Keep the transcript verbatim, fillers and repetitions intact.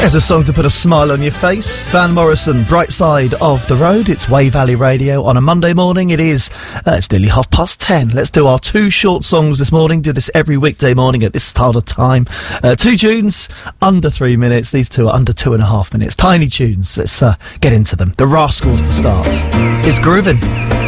There's a song to put a smile on your face. Van Morrison, Bright Side of the Road. It's Way Valley Radio on a Monday morning. It is, uh, it's nearly half past ten. Let's do our two short songs this morning. Do this every weekday morning at this start of time. Uh, two tunes, under three minutes. These two are under two and a half minutes. Tiny tunes. Let's uh, get into them. The Rascals to start. It's grooving.